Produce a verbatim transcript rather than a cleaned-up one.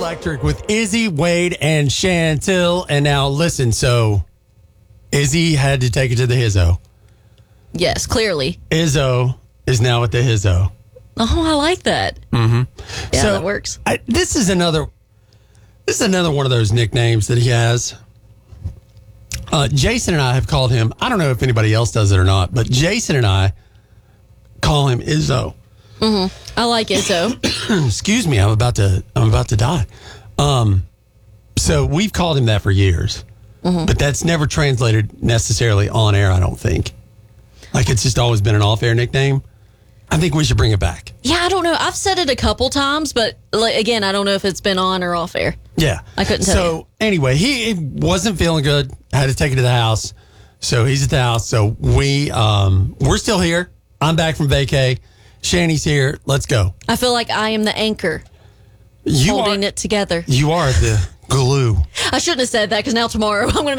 Electric with Izzy, Wade, and Chantel. And now listen, so Izzy had to take it to the Hizzo. Yes, clearly. Izzo is now at the Hizzo. Oh, I like that. Mm-hmm. Yeah, so, that works. I, this is another. This is another one of those nicknames that he has. Uh, Jason and I have called him. I don't know if anybody else does it or not, but Jason and I call him Izzo. Mm-hmm. I like Izzo. Excuse me, I'm about to. I'm about to die. Um, so we've called him that for years, mm-hmm. but that's never translated necessarily on air. I don't think. Like it's just always been an off-air nickname. I think we should bring it back. Yeah, I don't know. I've said it a couple times, but like, again, I don't know if it's been on or off air. Yeah, I couldn't tell so, you. anyway, he wasn't feeling good. Had to take it to the house. So he's at the house. So we um, we're still here. I'm back from vacay. Shani's here. Let's go. I feel like I am the anchor You holding are, it together. You are the glue. I shouldn't have said that because now tomorrow I'm going to